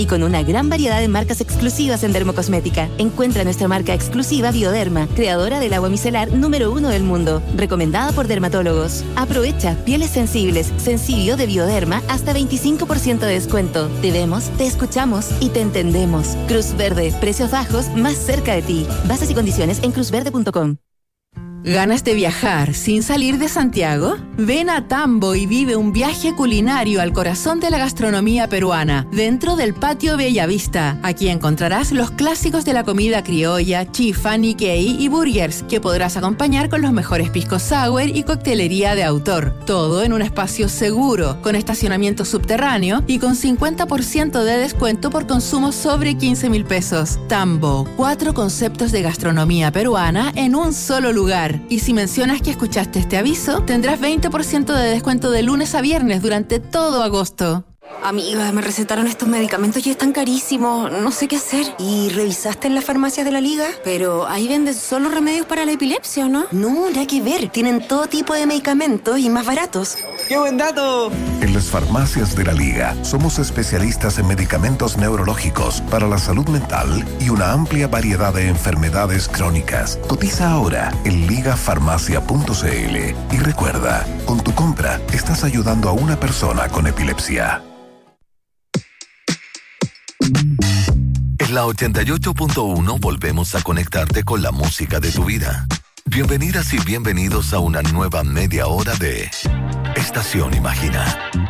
Y con una gran variedad de marcas exclusivas en dermocosmética. Encuentra nuestra marca exclusiva Bioderma, creadora del agua micelar número 1 del mundo, recomendada por dermatólogos. Aprovecha pieles sensibles, Sensibio de Bioderma, hasta 25% de descuento. Te vemos, te escuchamos y te entendemos. Cruz Verde, precios bajos más cerca de ti. Bases y condiciones en cruzverde.com. ¿Ganas de viajar sin salir de Santiago? Ven a Tambo y vive un viaje culinario al corazón de la gastronomía peruana, dentro del Patio Bellavista. Aquí encontrarás los clásicos de la comida criolla, chifa, nikkei y burgers, que podrás acompañar con los mejores piscos sour y coctelería de autor. Todo en un espacio seguro, con estacionamiento subterráneo y con 50% de descuento por consumo sobre 15,000 pesos. Tambo, 4 conceptos de gastronomía peruana en un solo lugar. Y si mencionas que escuchaste este aviso, tendrás 20% de descuento de lunes a viernes durante todo agosto. Amiga, me recetaron estos medicamentos y están carísimos. No sé qué hacer. ¿Y revisaste en las farmacias de la Liga? Pero ahí venden solo remedios para la epilepsia, ¿o no? No, nada que ver. Tienen todo tipo de medicamentos y más baratos. ¡Qué buen dato! En las farmacias de la Liga somos especialistas en medicamentos neurológicos para la salud mental y una amplia variedad de enfermedades crónicas. Cotiza ahora en ligafarmacia.cl y recuerda, con tu compra estás ayudando a una persona con epilepsia. En la 88.1 volvemos a conectarte con la música de tu vida. Bienvenidas y bienvenidos a una nueva media hora de Estación Imagina.